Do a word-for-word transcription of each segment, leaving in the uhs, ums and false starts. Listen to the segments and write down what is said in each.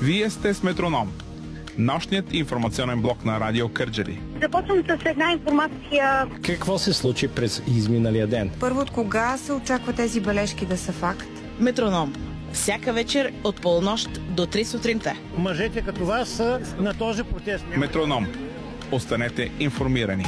Вие сте с Метроном, нощният информационен блок на Радио Кърджали. Започвам с една информация. Какво се случи през изминалия ден? Първо, от кога се очаква тези бележки да са факт? Метроном. Всяка вечер от полунощ до три сутринта. Мъжете като вас са на този протест. Метроном. Останете информирани.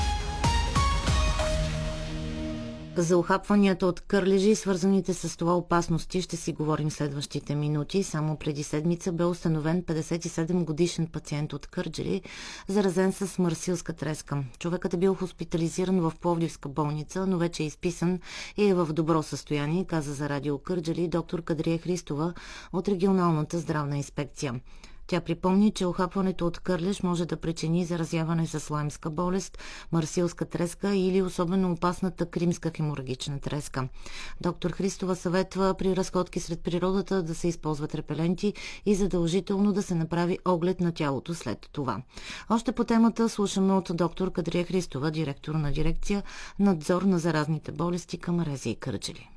За ухапванията от кърлежи и свързаните с това опасности ще си говорим следващите минути. Само преди седмица бе установен петдесет и седем годишен пациент от Кърджали, заразен с марсилска треска. Човекът е бил хоспитализиран в Пловдивска болница, но вече е изписан и е в добро състояние, каза за Радио Кърджали доктор Кадрия Христова от регионалната здравна инспекция. Тя припомни, че ухапването от кърлеж може да причини заразяване с лаймска болест, марсилска треска или особено опасната кримска хеморагична треска. Доктор Христова съветва при разходки сред природата да се използват репеленти и задължително да се направи оглед на тялото след това. Още по темата слушаме от доктор Кадрия Христова, директор на дирекция Надзор на заразните болести към РЗИ Кърджали.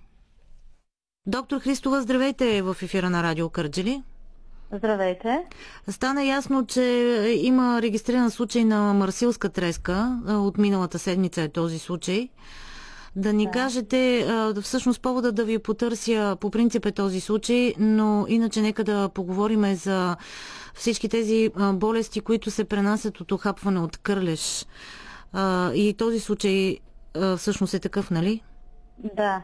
Доктор Христова, здравейте в ефира на Радио Кърджали. Здравейте. Стана ясно, че има регистриран случай на марсилска треска. От миналата седмица е този случай. Да ни да. кажете, всъщност повода да ви потърся по принцип е този случай, но иначе нека да поговорим за всички тези болести, които се пренасят от ухапване от кърлеж. И този случай всъщност е такъв, нали? Да.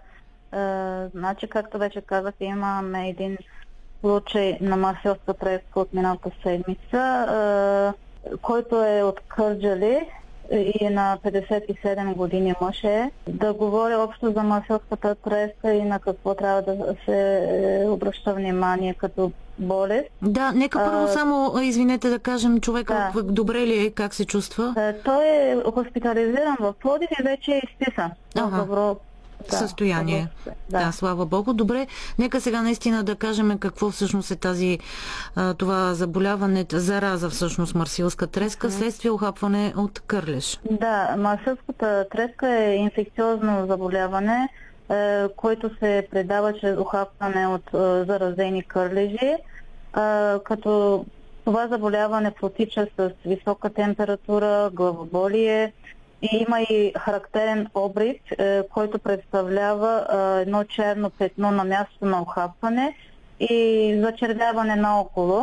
Значи, както вече казах, имаме един случай на марсилска треска от миналата седмица, който е от Кърджали и на петдесет и седем години мъж е. Да говоря общо за марсилската треска и на какво трябва да се обръща внимание като болест. Да, нека първо а, само, извинете да кажем, човека да. добре ли е, как се чувства? Той е хоспитализиран в Пловдив и вече е изписан. Ага. Добро Да, състояние. Да. да, слава Богу. Добре, нека сега наистина да кажем какво всъщност е тази това заболяване, зараза всъщност марсилска треска, следствие ухапване от кърлеж. Да, марсилската треска е инфекциозно заболяване, е, което се предава чрез ухапване от е, заразени кърлежи, е, като това заболяване протича с висока температура, главоболие, и има и характерен обрив, е, който представлява е, едно черно петно на мястото на ухапване и зачервяване наоколо.